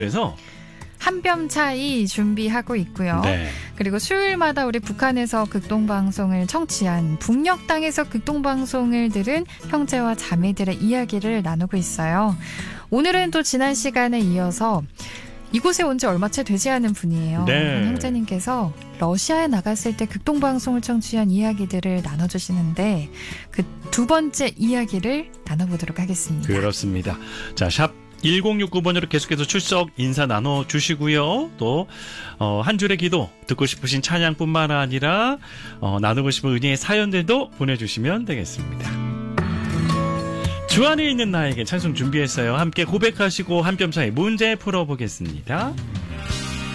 그래서 한 뼘 차이 준비하고 있고요. 네. 그리고 수요일마다 우리 북한에서 극동방송을 청취한 북녘 땅에서 극동방송을 들은 형제와 자매들의 이야기를 나누고 있어요. 오늘은 또 지난 시간에 이어서 이곳에 온 지 얼마 채 되지 않은 분이에요. 네. 형제님께서 러시아에 나갔을 때 극동방송을 청취한 이야기들을 나눠주시는데 그 두 번째 이야기를 나눠보도록 하겠습니다. 그렇습니다. 자, 샵 1069번으로 계속해서 출석 인사 나눠주시고요. 또 한 줄의 기도 듣고 싶으신 찬양뿐만 아니라 나누고 싶은 은혜의 사연들도 보내주시면 되겠습니다. 주 안에 있는 나에게 찬송 준비했어요. 함께 고백하시고 한 뼘 차이 문제 풀어보겠습니다.